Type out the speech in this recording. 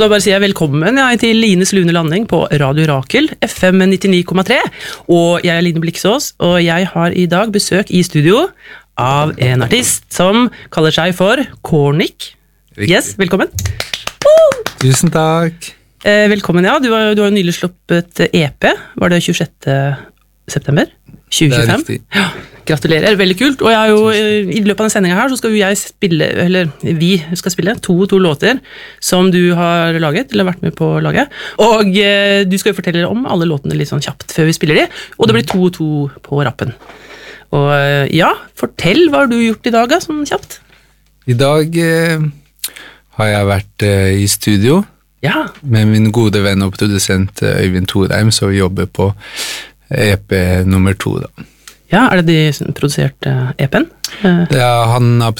Så bare sier jeg velkommen til Lines Lune Landing på Radio Rakel, FM 99,3. Og jeg Line Bliksås, og jeg har i dag besøk i studio av en artist som kaller seg for Kornik. Yes, velkommen. Tusen takk. Velkommen, ja. Du har jo nylig sluppet EP. Var det 26. september? 2025? Det riktig. Ja, gratulerer, veldig kult. Og jeg har jo, i løpet av denne sendingen her, så skal jo jeg spille, eller vi skal spille to låter som du har laget, eller vært med på å lage. Og du skal jo fortelle om alle låtene litt sånn kjapt før vi spiller de, og det blir 2-2 på rappen. Og ja, fortell hva har du gjort i dag, sånn kjapt? I dag har jeg vært i studio med min gode venn og produsent Øyvind Thorheim, som jobber på EP nummer 2 da. Ja, er det de som produserte EP-en? Ja, han har